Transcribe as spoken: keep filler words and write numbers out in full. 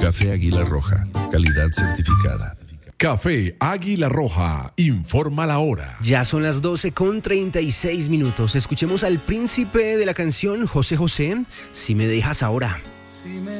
Café Águila Roja, calidad certificada. Café Águila Roja, informa la hora. Ya son las doce con treinta y seis minutos. Escuchemos al príncipe de la canción, José José, Si me dejas ahora. Si me